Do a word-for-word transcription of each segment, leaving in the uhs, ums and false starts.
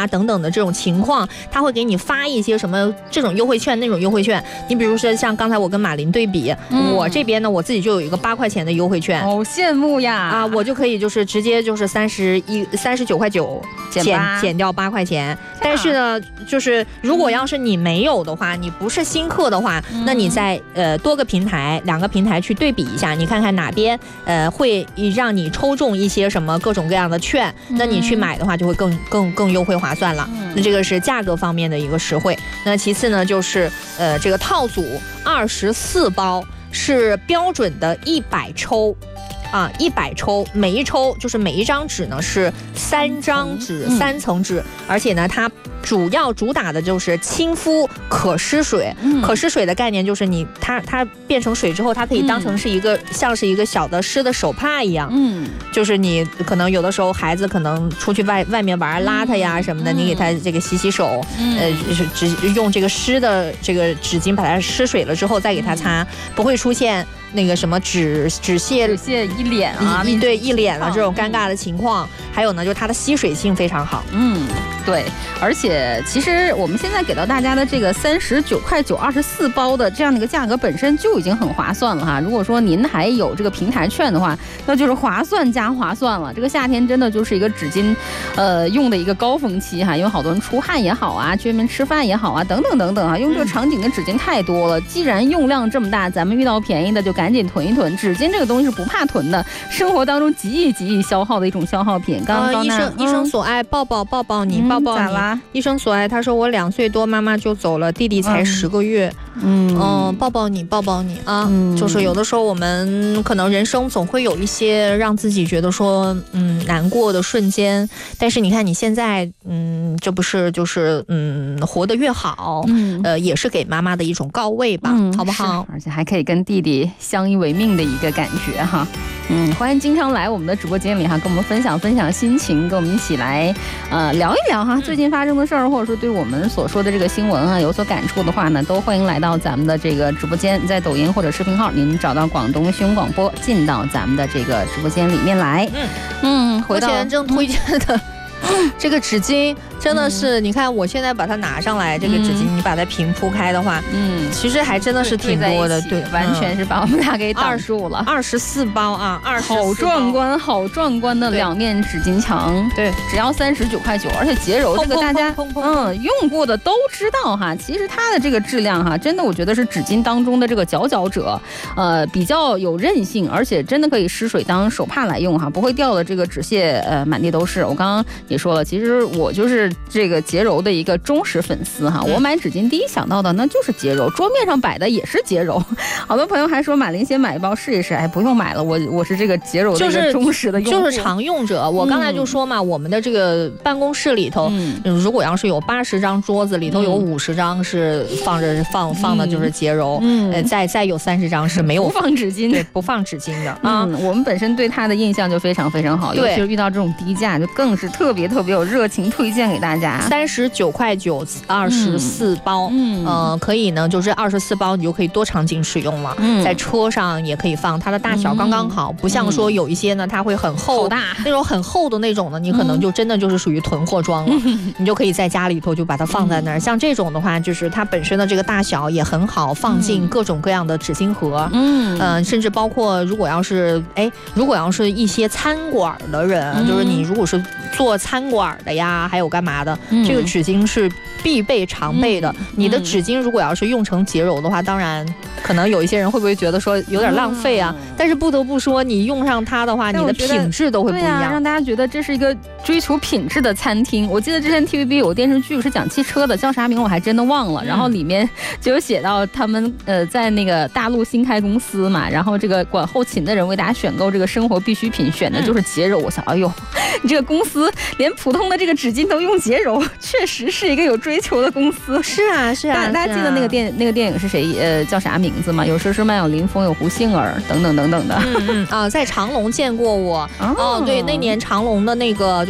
啊等等的这种情况，他会给你发一些什么这种优惠券那种优惠券。你比如说像刚才我跟马林对比，嗯、我这边呢我自己就有一个八块钱的优惠券， 好羡慕呀！ 啊，我就可以就是直接就是三十一三十九块九减减掉八块钱。但是呢，就是如果要是你没有的话，你不是新客的话，嗯、那你在呃多个平台两个平台去对比一下，你看看哪边呃会让你抽中一些什么各种各样的券，嗯、那你去买的话就会更更更优惠划算了。嗯、那这个是价格方面的一个实惠。那其次呢，就是呃这个套组二十四包是标准的一百抽。啊，一百抽，每一抽就是每一张纸呢是三张纸，嗯、三层纸，而且呢，它主要主打的就是亲肤可湿水。嗯、可湿水的概念就是你它它变成水之后，它可以当成是一个、嗯、像是一个小的湿的手帕一样。嗯，就是你可能有的时候孩子可能出去外外面玩邋遢呀什么的，嗯、你给他这个洗洗手，嗯、呃，只用这个湿的这个纸巾把它湿水了之后再给他擦，嗯、不会出现那个什么纸纸屑纸屑一脸啊， 一对一脸了这种尴尬的情况。还有呢，就是它的吸水性非常好。 嗯，对，而且其实我们现在给到大家的这个三十九块九二十四包的这样的一个价格本身就已经很划算了哈。如果说您还有这个平台券的话，那就是划算加划算了。这个夏天真的就是一个纸巾，呃，用的一个高峰期哈，因为好多人出汗也好啊，去外面吃饭也好啊，等等等等啊，用这个场景的纸巾太多了。既然用量这么大，咱们遇到便宜的就赶紧囤一囤。纸巾这个东西是不怕囤的，生活当中极易极易消耗的一种消耗品。刚刚、 呃、医生、嗯、医生所爱，抱抱抱抱你，抱抱你。 咋啦？ 医生所爱，他说我两岁多妈妈就走了，弟弟才十个月。嗯嗯，抱抱你，抱抱你啊！嗯、就是有的时候我们可能人生总会有一些让自己觉得说嗯难过的瞬间，但是你看你现在嗯，这不是就是嗯活得越好，嗯呃也是给妈妈的一种告慰吧，嗯、好不好？ 而且还可以跟弟弟相依为命的一个感觉哈。嗯，欢迎经常来我们的直播间里哈，跟我们分享分享心情，跟我们一起来呃聊一聊哈，最近发生的事儿，或者说对我们所说的这个新闻啊有所感触的话呢，都欢迎来到咱们的这个直播间，在抖音或者视频号您找到广东新闻广播，进到咱们的这个直播间里面来。嗯嗯，回到目前正推荐的。这个纸巾真的是，嗯、你看我现在把它拿上来，这个纸巾、嗯、你把它平铺开的话，嗯，其实还真的是挺多的，对， 完全是把我们俩给挡住了。 二十四包啊，二十四包， 好壮观，好壮观的两面纸巾墙， 对， 只要三十九块九，而且洁柔这个大家嗯用过的都知道哈，其实它的这个质量哈，真的我觉得是纸巾当中的这个佼佼者，呃，比较有韧性，而且真的可以湿水当手帕来用哈，不会掉的这个纸屑呃满地都是。我刚刚也说了，其实我就是这个洁柔的一个忠实粉丝哈。我买纸巾第一想到的那就是洁柔，桌面上摆的也是洁柔。好多朋友还说马林先买一包试一试，哎，不用买了，我我是这个洁柔的一个忠实的用户， 就是常用者。我刚才就说嘛，嗯、我们的这个办公室里头，嗯、如果要是有八十张桌子，里头有五十张是放着放放的就是洁柔，嗯，呃、再再有三十张是没有不放纸巾， 对，不放纸巾的啊。嗯、我们本身对它的印象就非常非常好，尤其是遇到这种低价，就更是特别特别有热情推荐给大家。 三十九块九，二十四包，嗯，呃，可以呢，就这二十四包你就可以多场景使用了，嗯，在车上也可以放，它的大小刚刚好，嗯、不像说有一些呢，它会很厚， 大那种很厚的那种呢，你可能就真的就是属于囤货装了，嗯、你就可以在家里头就把它放在那儿。嗯、像这种的话，就是它本身的这个大小也很好，放进各种各样的纸巾盒，嗯，呃，甚至包括如果要是哎，如果要是一些餐馆的人，嗯、就是你如果是做餐馆的呀，还有干嘛的，嗯、这个纸巾是必备常备的。嗯、你的纸巾如果要是用成洁柔的话，当然可能有一些人会不会觉得说有点浪费啊？嗯、但是不得不说，你用上它的话，你的品质都会不一样， 啊，让大家觉得这是一个追求品质的餐厅。我记得之前 T V B 有个电视剧是讲汽车的，叫啥名我还真的忘了。嗯、然后里面就有写到他们呃在那个大陆新开公司嘛，然后这个管后勤的人为大家选购这个生活必需品，选的就是洁柔。嗯、我想，哎呦，你这个公司连普通的这个纸巾都用洁柔，确实是一个有追求的公司。 是啊，是啊， 大家记得那个电那个电影是谁呃叫啥名字吗？有佘诗曼，有林峰，有胡杏儿等等等等的。 嗯嗯啊，在长隆见过我。哦，对，那年长隆的那个就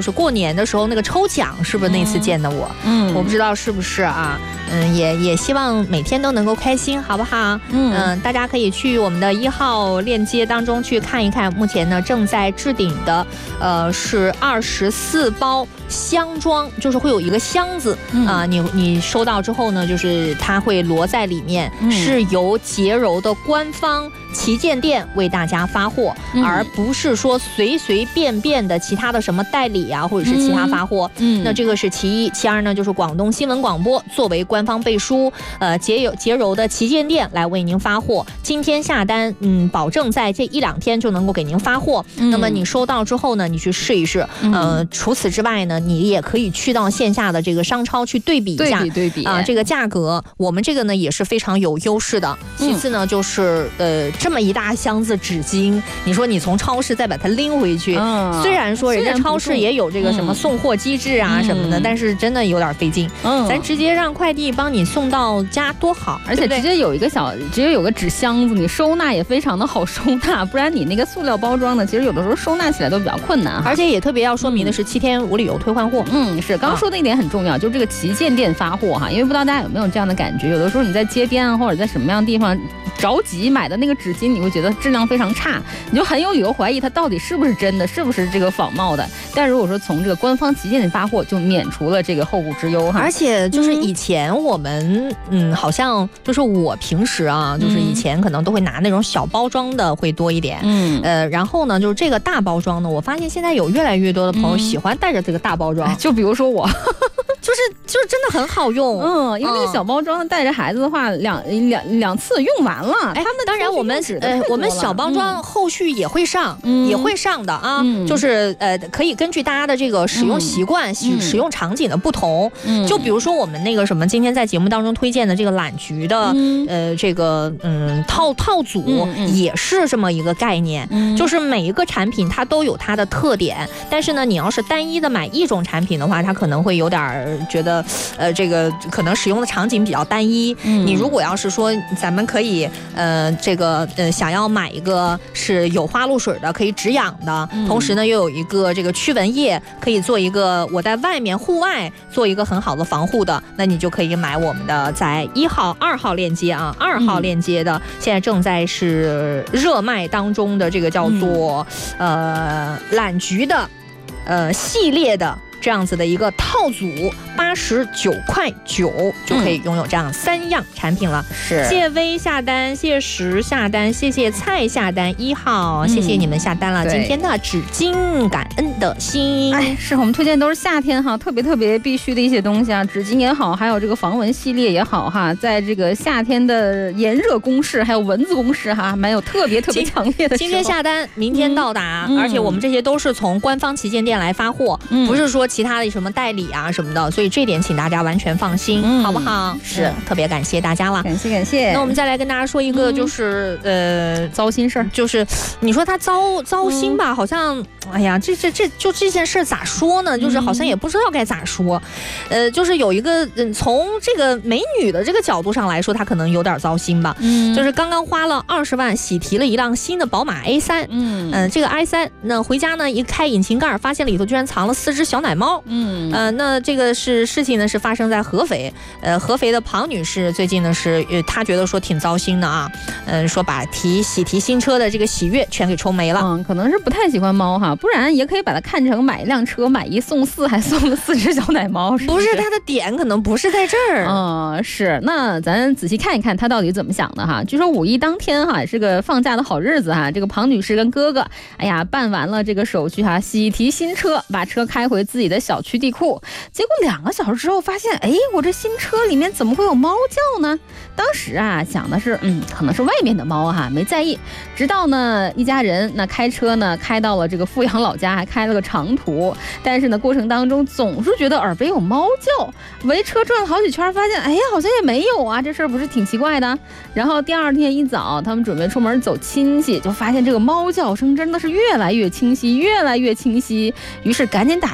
就是过年的时候那个抽奖，是不是那次见的我？嗯，我不知道是不是啊。嗯，也也希望每天都能够开心，好不好？嗯、呃，大家可以去我们的一号链接当中去看一看，目前呢正在置顶的，呃，是二十四包箱装，就是会有一个箱子啊、呃，你你收到之后呢，就是它会摞在里面，嗯、是由洁柔的官方旗舰店为大家发货，嗯、而不是说随随便便的其他的什么代理啊，或者是其他发货。嗯，那这个是其一，其二呢，就是广东新闻广播作为官方背书，呃，洁柔洁柔的旗舰店来为您发货。今天下单，嗯，保证在这一两天就能够给您发货。嗯、那么你收到之后呢，你去试一试。嗯、呃，除此之外呢，你也可以去到线下的这个商超去对比一下， 对比对比啊、 呃，这个价格，我们这个呢也是非常有优势的。其次呢，就是呃，这么一大箱子纸巾，你说你从超市再把它拎回去，嗯、虽然说人家超市也有这个什么送货机制啊、嗯、什么的，但是真的有点费劲。嗯，咱直接让快递帮你送到家多好， 而且直接有一个小，直接有个纸箱子，你收纳也非常的好收纳，不然你那个塑料包装的，其实有的时候收纳起来都比较困难。 而且也特别要说明的是，七天无理由退换货。 嗯，是刚刚说的一点很重要，就是这个旗舰店发货哈，因为不知道大家有没有这样的感觉，有的时候你在街边啊，或者在什么样的地方着急买的那个纸巾，你会觉得质量非常差，你就很有理由怀疑它到底是不是真的，是不是这个仿冒的。但如果说从这个官方旗舰店发货，就免除了这个后顾之忧哈。 而且就是以前我们嗯，好像就是我平时啊，就是以前可能都会拿那种小包装的会多一点，嗯，呃，然后呢，就是这个大包装呢，我发现现在有越来越多的朋友喜欢带着这个大包装，嗯、 就比如说我。 就是就是真的很好用， 嗯，因为那个小包装带着孩子的话，两两两次用完了。哎，他们当然我们呃我们小包装后续也会上，嗯、也会上的啊，嗯、就是呃可以根据大家的这个使用习惯、使、嗯、使用场景的不同，嗯、就比如说我们那个什么今天在节目当中推荐的这个懒菊的、嗯、呃这个嗯套套组、嗯嗯、也是这么一个概念，嗯、就是每一个产品它都有它的特点，但是呢，你要是单一的买一种产品的话，它可能会有点觉得，呃，这个可能使用的场景比较单一。嗯、你如果要是说咱们可以，呃，这个呃，想要买一个是有花露水的，可以止痒的，嗯、同时呢又有一个这个驱蚊液，可以做一个我在外面户外做一个很好的防护的，那你就可以买我们的在一号、二号链接啊，二号链接的，嗯、现在正在是热卖当中的这个叫做、嗯、呃懒菊的，呃系列的。这样子的一个套组，八十九块九就可以拥有这样三样产品了。是，谢薇下单，谢石下单，谢谢蔡下单，一号，嗯、谢谢你们下单了。今天的纸巾，感恩的心。 哎，是我们推荐都是夏天哈，特别特别必须的一些东西啊，纸巾也好，还有这个防蚊系列也好哈，在这个夏天的炎热攻势，还有蚊子攻势哈，蛮有特别特别强烈的。 今天下单，明天到达，嗯、而且我们这些都是从官方旗舰店来发货，嗯、不是说。其他的什么代理啊什么的，所以这点请大家完全放心，嗯、好不好？是、嗯，特别感谢大家了， 感谢感谢。 那我们再来跟大家说一个，就是、嗯、呃糟心事儿，就是你说他糟糟心吧，嗯、好像哎呀，这这这就这件事咋说呢？就是好像也不知道该咋说，嗯、呃，就是有一个嗯，从这个美女的这个角度上来说，她可能有点糟心吧，嗯，就是刚刚花了二十万喜提了一辆新的宝马 A 三，嗯嗯、呃，这个 i 三，那回家呢一开引擎盖，发现里头居然藏了四只小奶猫。嗯，呃，那这个是事情呢，是发生在合肥，呃，合肥的庞女士最近呢是，呃，她觉得说挺糟心的啊，嗯、呃，说把提喜提新车的这个喜悦全给抽没了， 嗯，可能是不太喜欢猫哈，不然也可以把它看成买一辆车买一送四，还送了四只小奶猫，是不是？ 不是，它的点可能不是在这儿， 嗯，是，那咱仔细看一看她到底怎么想的哈。据说五一当天哈，也是个放假的好日子哈，这个庞女士跟哥哥，哎呀，办完了这个手续哈，喜提新车，把车开回自己的小区地库，结果两个小时之后发现，哎，我这新车里面怎么会有猫叫呢？当时啊想的是，嗯，可能是外面的猫哈，没在意。直到呢一家人那开车呢开到了这个富阳老家，还开了个长途，但是呢过程当中总是觉得耳边有猫叫，围车转了好几圈，发现哎呀好像也没有啊，这事儿不是挺奇怪的。然后第二天一早，他们准备出门走亲戚，就发现这个猫叫声真的是越来越清晰，越来越清晰。于是赶紧打这个 四 S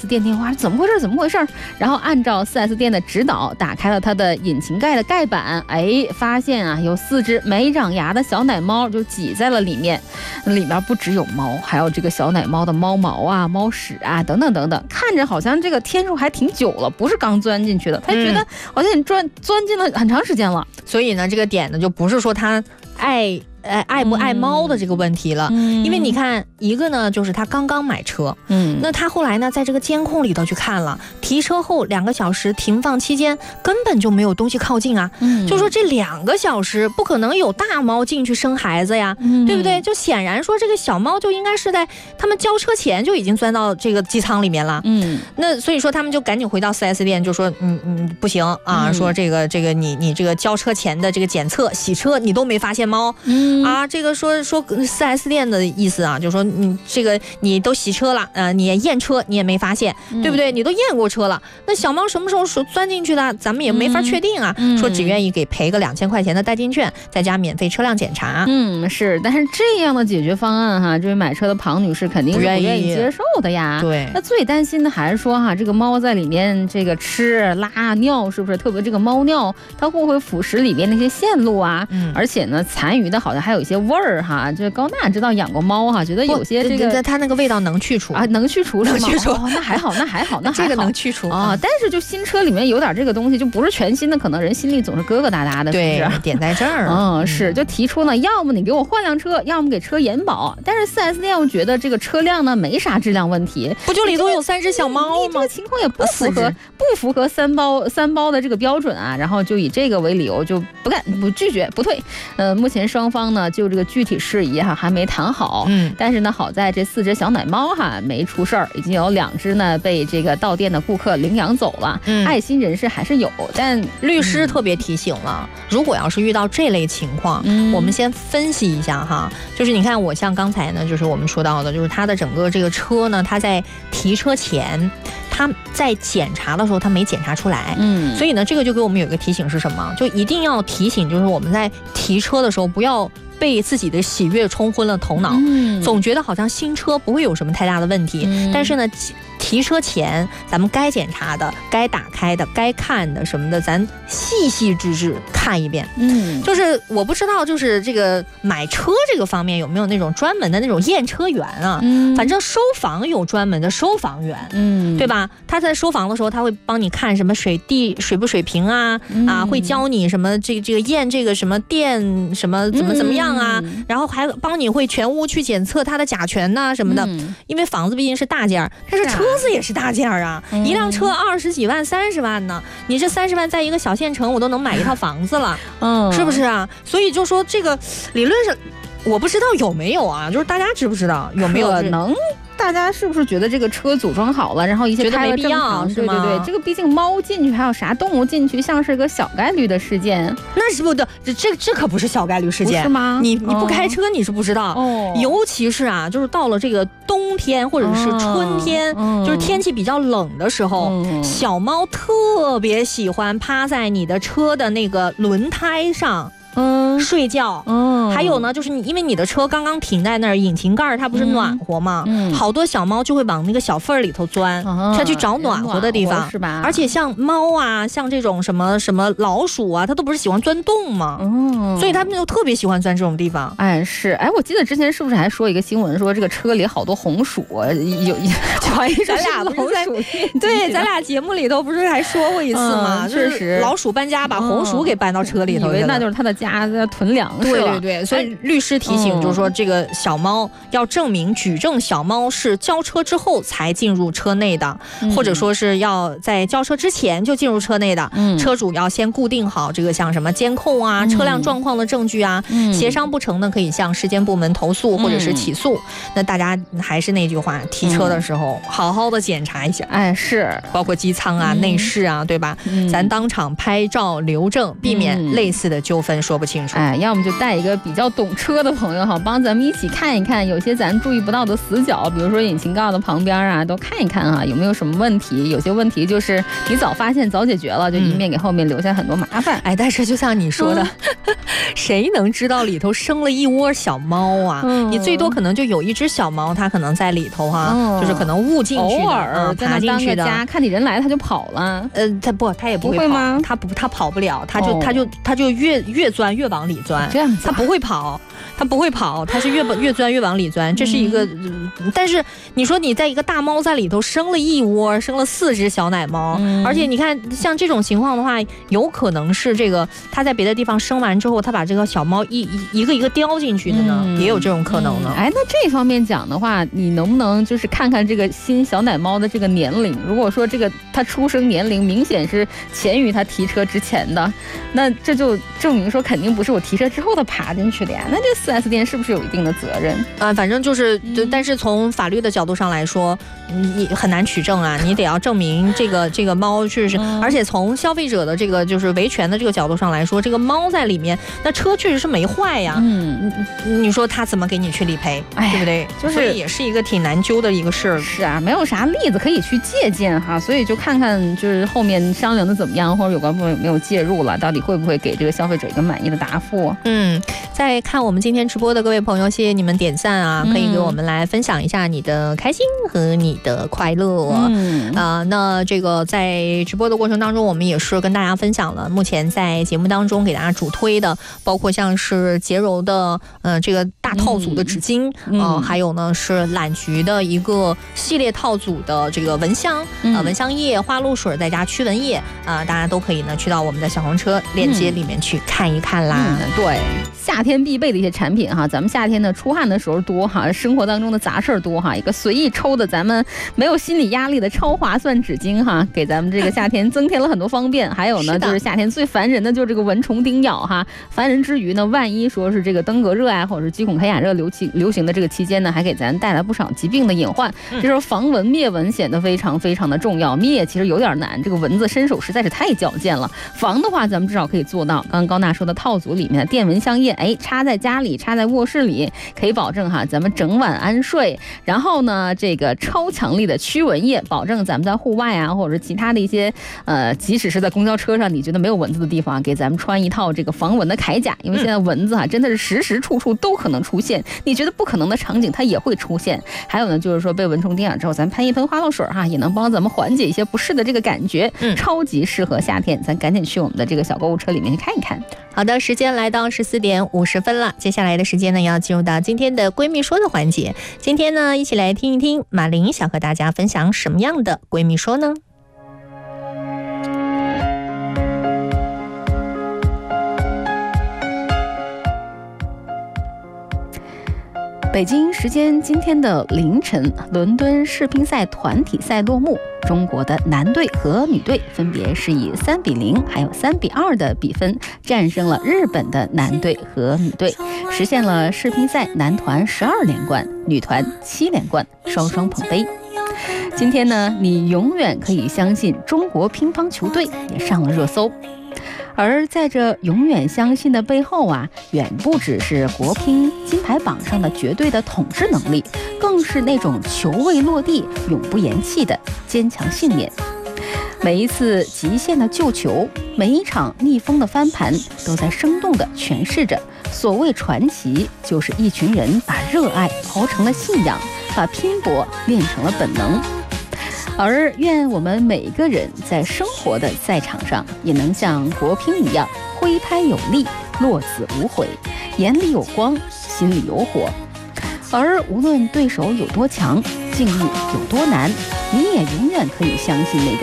S 店电话，怎么回事？怎么回事？然后按照 四 S 店的指导，打开了它的引擎盖的盖板，哎，发现啊，有四只没长牙的小奶猫就挤在了里面。里面不只有猫，还有这个小奶猫的猫毛啊、猫屎啊等等等等，看着好像这个天数还挺久了，不是刚钻进去的，他觉得好像你钻钻进了很长时间了。 所以呢，这个点呢，就不是说他爱。呃，爱不爱猫的这个问题了，嗯、因为你看，一个呢就是他刚刚买车，嗯，那他后来呢，在这个监控里头去看了，提车后两个小时停放期间根本就没有东西靠近啊，嗯，就说这两个小时不可能有大猫进去生孩子呀，嗯、对不对？就显然说这个小猫就应该是在他们交车前就已经钻到这个机舱里面了，嗯，那所以说他们就赶紧回到 四 S 店，就说嗯嗯不行啊，嗯、说这个这个你你这个交车前的这个检测洗车你都没发现猫，嗯。啊，这个说说 四 S 店的意思啊，就说你这个你都洗车了，呃，你也验车你也没发现，嗯、对不对？你都验过车了，那小猫什么时候钻进去的，咱们也没法确定啊。嗯、说只愿意给赔个两千块钱的代金券，再加免费车辆检查。 嗯，是，但是这样的解决方案哈，这位买车的庞女士肯定是不愿意接受的呀。 对， 那最担心的还是说哈，这个猫在里面这个吃拉尿，是不是？特别这个猫尿，它会不会腐蚀里面那些线路啊？嗯、而且呢，残余的好像还有一些味儿哈，就是高娜知道养过猫哈，觉得有些这个它那个味道能去除啊，能去除是吗？ 能去除、 哦，那还好，那还好，那还好这个能去除啊、哦。但是就新车里面有点这个东西，就不是全新的，可能人心里总是疙疙瘩瘩的， 对， 是不是？ 点在这儿， 嗯，是就提出呢，要么你给我换辆车，要么给车延保。但是 四 S 店又觉得这个车辆呢没啥质量问题， 不就里头有三只小猫吗？ 这个情况也不符合不符合三包三包的这个标准啊，然后就以这个为理由就不干不拒绝不退。呃，目前双方呢就这个具体事宜哈还没谈好，嗯，但是呢好在这四只小奶猫哈没出事儿，已经有两只呢被这个到店的顾客领养走了，嗯，爱心人士还是有，但律师特别提醒了，嗯、如果要是遇到这类情况，嗯，我们先分析一下哈，就是你看我像刚才呢，就是我们说到的，就是它的整个这个车呢，它在提车前。他在检查的时候，他没检查出来，嗯，所以呢，这个就给我们有一个提醒是什么？就一定要提醒，就是我们在提车的时候，不要被自己的喜悦冲昏了头脑，嗯，总觉得好像新车不会有什么太大的问题，嗯、但是呢。提车前，咱们该检查的、该打开的、该看的什么的，咱细细致致看一遍。嗯，就是我不知道，就是这个买车这个方面有没有那种专门的那种验车员啊？嗯，反正收房有专门的收房员，嗯，对吧？他在收房的时候，他会帮你看什么水地水不水平啊，嗯、啊，会教你什么这这个验这个什么电什么怎么怎么样啊，嗯、然后还帮你会全屋去检测它的甲醛呐、啊、什么的，嗯、因为房子毕竟是大件儿，但是车。车子也是大件儿啊，嗯、一辆车二十几万、三十万呢。你这三十万在一个小县城，我都能买一套房子了，嗯，是不是啊？所以就说这个理论上，我不知道有没有啊，就是大家知不知道有没有可能？大家是不是觉得这个车组装好了，然后一切开了正常？对对对，这个毕竟猫进去还有啥动物进去，像是个小概率的事件。 那是不的，这这这可不是小概率事件， 是吗？ 你你不开车你是不知道，哦、尤其是啊，就是到了这个冬天或者是春天，哦、就是天气比较冷的时候，哦、小猫特别喜欢趴在你的车的那个轮胎上。嗯，睡觉。嗯，还有呢，就是你因为你的车刚刚停在那儿，引擎盖它不是暖和吗？嗯，好多小猫就会往那个小缝里头钻，它、嗯、去找暖和的地方， 是吧？ 而且像猫啊，像这种什么什么老鼠啊，它都不是喜欢钻洞吗？嗯，所以它们就特别喜欢钻这种地方。 哎，是，哎，我记得之前是不是还说一个新闻，说这个车里好多红薯，有怀疑咱俩红薯。 对，咱俩节目里头不是还说过一次吗？ 嗯、确实， 老鼠搬家把红薯给搬到车里头， 以为那就是它的家。家在囤粮食了。 对对对，所以律师提醒就是说，这个小猫要证明举证小猫是交车之后才进入车内的，嗯、或者说是要在交车之前就进入车内的。嗯、车主要先固定好这个像什么监控啊、嗯、车辆状况的证据啊，嗯、协商不成呢，可以向市监部门投诉或者是起诉。嗯、那大家还是那句话，提车的时候、嗯、好好的检查一下。 哎，是， 包括机舱啊、嗯、内饰啊，对吧？嗯、咱当场拍照留证，避免类似的纠纷说。 说不清楚。 哎，要么就带一个比较懂车的朋友哈，帮咱们一起看一看，有些咱注意不到的死角，比如说引擎盖的旁边啊，都看一看哈，有没有什么问题。有些问题就是你早发现早解决了，就以免给后面留下很多麻烦。 嗯、哎，但是就像你说的，嗯、谁能知道里头生了一窝小猫啊？嗯、你最多可能就有一只小猫，它可能在里头哈、啊，嗯、就是可能误进去的， 偶尔、 嗯、爬进去的。 家看你人来，它就跑了。 呃，它不，它也不会跑， 不会吗？ 它不，它跑不了，它就，它、哦、就，它就越越钻越往里钻， 这样子、啊， 它不会跑。它不会跑，它是越越钻越往里钻，这是一个、嗯。但是你说你在一个大猫在里头生了一窝，生了四只小奶猫，嗯、而且你看像这种情况的话，有可能是这个它在别的地方生完之后，它把这个小猫一一一个一个叼进去的呢，嗯、也有这种可能呢、 嗯。哎，那这方面讲的话，你能不能就是看看这个新小奶猫的这个年龄？如果说这个它出生年龄明显是前于它提车之前的，那这就证明说肯定不是我提车之后它爬进去的呀。那这四 S 店是不是有一定的责任？ 啊、呃，反正就是，嗯、但是从法律的角度上来说，你很难取证啊，你得要证明这个这个猫确实，嗯、而且从消费者的这个就是维权的这个角度上来说，这个猫在里面，那车确实是没坏呀，嗯，你说他怎么给你去理赔，哎、对不对？就是，所以也是一个挺难揪的一个事儿。 是啊，没有啥例子可以去借鉴哈，所以就看看就是后面商量的怎么样，或者有关部门有没有介入了，到底会不会给这个消费者一个满意的答复？ 嗯，在看我们今天直播的各位朋友，谢谢你们点赞啊，可以给我们来分享一下你的开心和你的快乐。嗯啊、呃，那这个在直播的过程当中，我们也是跟大家分享了目前在节目当中给大家主推的，包括像是洁柔的呃这个大套组的纸巾，嗯、呃，还有呢是懒菊的一个系列套组的这个蚊香，呃蚊香液、花露水再加驱蚊液啊、呃，大家都可以呢去到我们的小黄车链接里面去看一看啦。 嗯、对，夏天必备的一些产品哈，咱们夏天呢出汗的时候多哈，生活当中的杂事儿多哈，一个随意抽的咱们没有心理压力的超划算纸巾哈，给咱们这个夏天增添了很多方便。还有呢，就是夏天最烦人的就是这个蚊虫叮咬哈，烦人之余呢，万一说是这个登革热啊，或者是鸡孔开眼热流行流行的这个期间呢，还给咱带来不少疾病的隐患。这时候防蚊灭蚊显得非常非常的重要，灭其实有点难，这个蚊子身手实在是太矫健了。防的话，咱们至少可以做到。刚刚高娜说的套组里面的电蚊香液，哎，插在家里，插在卧室里，可以保证哈咱们整晚安睡。然后呢，这个超强力的驱蚊液，保证咱们在户外啊，或者是其他的一些呃，即使是在公交车上，你觉得没有蚊子的地方，给咱们穿一套这个防蚊的铠甲，因为现在蚊子哈真的是时时处处都可能出现，你觉得不可能的场景它也会出现。还有呢，就是说被蚊虫叮咬之后，咱喷一喷花露水哈，也能帮咱们缓解一些不适的这个感觉，嗯，超级适合夏天。咱赶紧去我们的这个小购物车里面去看一看。 好的，时间来到十四点五十分了，接下来的时间呢，要进入到今天的闺蜜说的环节。今天呢，一起来听一听马玲想和大家分享什么样的闺蜜说呢？ 北京时间今天的凌晨，伦敦世乒赛团体赛落幕，中国的男队和女队分别是以三比零还有三比二的比分战胜了日本的男队和女队，实现了世乒赛男团十二连冠，女团七连冠，双双捧杯。今天呢，你永远可以相信中国乒乓球队也上了热搜。而在这永远相信的背后啊，远不只是国乒金牌榜上的绝对的统治能力，更是那种球未落地永不言弃的坚强信念。每一次极限的救球，每一场逆风的翻盘，都在生动地诠释着所谓传奇，就是一群人把热爱熬成了信仰，把拼搏练成了本能。而愿我们每个人在生活的赛场上，也能像国乒一样挥拍有力，落子无悔，眼里有光，心里有火。而无论对手有多强，境遇有多难，你也永远可以相信那个